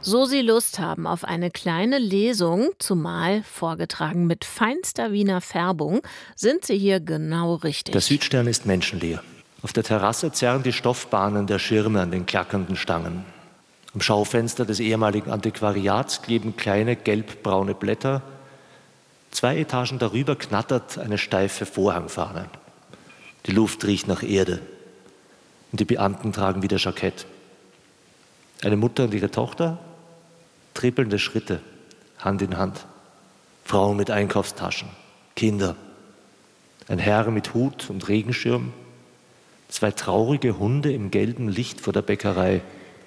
So Sie Lust haben auf eine kleine Lesung, zumal vorgetragen mit feinster Wiener Färbung, sind Sie hier genau Der richtig. Südstern ist menschenleer. Auf der Terrasse zerren die Stoffbahnen der Schirme an den klackernden Stangen. Am Schaufenster des ehemaligen Antiquariats kleben kleine gelbbraune Blätter. 2 Etagen darüber knattert eine steife Vorhangfahne. Die Luft riecht nach Erde und die Beamten tragen wieder Jackett. Eine Mutter und ihre Tochter, trippelnde Schritte, Hand in Hand. Frauen mit Einkaufstaschen, Kinder. Ein Herr mit Hut und Regenschirm. 2 traurige Hunde im gelben Licht vor der Bäckerei.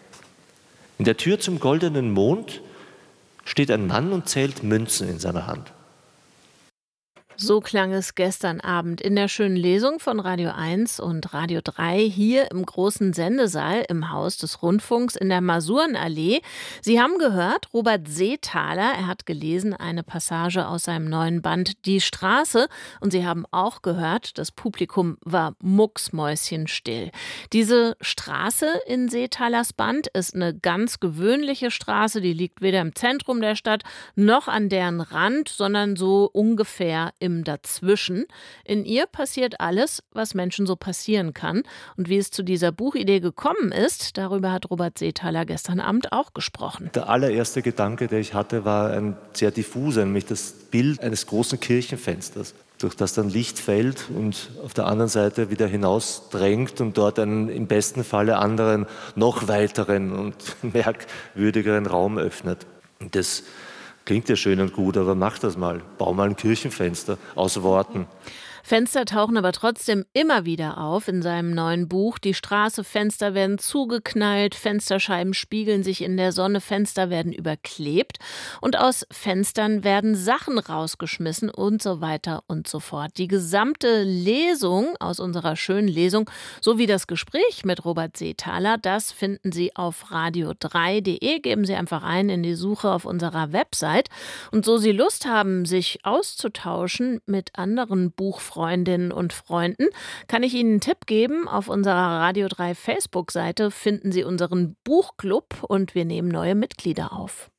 In der Tür zum goldenen Mond steht ein Mann und zählt Münzen in seiner Hand. So klang es gestern Abend in der schönen Lesung von Radio 1 und Radio 3 hier im großen Sendesaal im Haus des Rundfunks in der Masurenallee. Sie haben gehört, Robert Seethaler, er hat gelesen eine Passage aus seinem neuen Band Die Straße, und Sie haben auch gehört, das Publikum war mucksmäuschenstill. Diese Straße in Seethalers Band ist eine ganz gewöhnliche Straße, die liegt weder im Zentrum der Stadt noch an deren Rand, sondern so ungefähr im Dazwischen. In ihr passiert alles, was Menschen so passieren kann. Und wie es zu dieser Buchidee gekommen ist, darüber hat Robert Seethaler gestern Abend auch gesprochen. Der allererste Gedanke, den ich hatte, war ein sehr diffuser, nämlich das Bild eines großen Kirchenfensters, durch das dann Licht fällt und auf der anderen Seite wieder hinausdrängt und dort einen im besten Falle anderen, noch weiteren und merkwürdigeren Raum öffnet. Und das klingt ja schön und gut, aber mach das mal. Bau mal ein Kirchenfenster aus Worten. Fenster tauchen aber trotzdem immer wieder auf in seinem neuen Buch. Die Straße, Fenster werden zugeknallt, Fensterscheiben spiegeln sich in der Sonne, Fenster werden überklebt und aus Fenstern werden Sachen rausgeschmissen und so weiter und so fort. Die gesamte Lesung aus unserer schönen Lesung sowie das Gespräch mit Robert Seethaler, das finden Sie auf radio3.de. Geben Sie einfach ein in die Suche auf unserer Website. Und so Sie Lust haben, sich auszutauschen mit anderen Buchfreunden, Freundinnen und Freunden, kann ich Ihnen einen Tipp geben. Auf unserer Radio 3 Facebook-Seite finden Sie unseren Buchclub und wir nehmen neue Mitglieder auf.